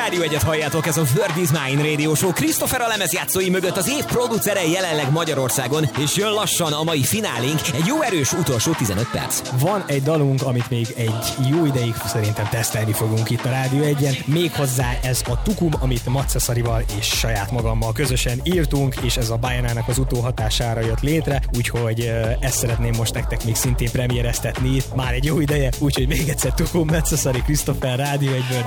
Rádió Egyet halljátok, ez a Word is Mine Radio Show. Christopher a lemezjátszói mögött az év producere jelenleg Magyarországon, és jön lassan a mai finálénk, egy jó erős utolsó 15 perc. Van egy dalunk, amit még egy jó ideig szerintem tesztelni fogunk itt a Rádió Egyen. Méghozzá ez a Tukum, amit Maceszarival és saját magammal közösen írtunk, és ez a Bajanának az utóhatására jött létre, úgyhogy ezt szeretném most nektek még szintén premiereztetni itt már egy jó ideje, úgyhogy még egyszer Tukum, Maceszari, Christopher, Rádió Egyből.